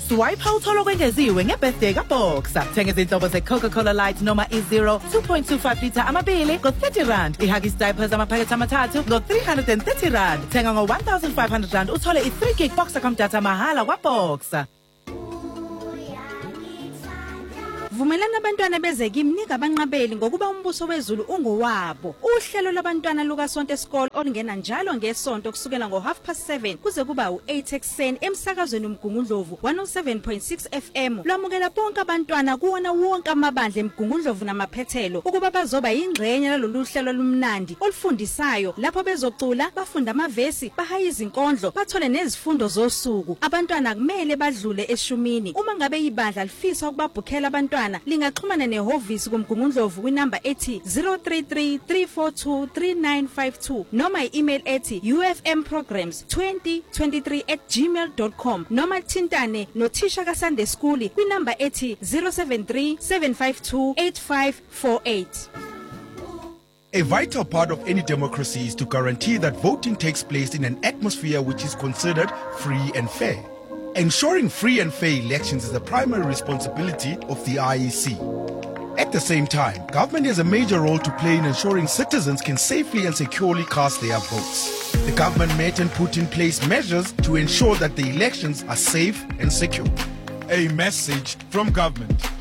Swipe uthola okwengeziwe ngebirthday kaBoxer. Thenga izinhlobo ze-Coca-Cola Light noma i-Zero 2.25 litre amabili ngo-R30. I-Huggies diapers amaphakethe amathathu ngo-R330. Thenga ngo-R1,500 uthole i-3 gig Boxer.com data mahala kwaBoxer. Vumelana abantwana bezeke imnika abanqabeli ngokuba umbuso wezulu ungowabo. Uhlelo labantwana lukaSonto esikole olungena njalo ngesonto kusukela ngo7:30 kuze kuba u8 ekseni emsakazweni uMgungundlovu 107.6 FM. Lwamukela bonke abantwana kuwona wonke amabandla eMgungundlovu namaphethelo ukuba bazoba ingxenye lalolu hlelo lumnandi olufundisayo lapho bezocula, bafunda amavesi, bahaye izinkondlo, bathole nezifundo zosuku. Abantwana kumele badlule eshumini. Uma ngabe ibandla lifisa ukubabhukhela abantwana lingaxhumana nehovisi kuMgungundlovu kwinamba ethi 033 342 3952 noma i-email ethi ufmprograms2023@gmail.com noma thintane nothisha kaSunday School kwinamba ethi 073 752 8548. A vital part of any democracy is to guarantee that voting takes place in an atmosphere which is considered free and fair. Ensuring free and fair elections is the primary responsibility of the IEC. At the same time, government has a major role to play in ensuring citizens can safely and securely cast their votes. The government met and put in place measures to ensure that the elections are safe and secure. A message from government.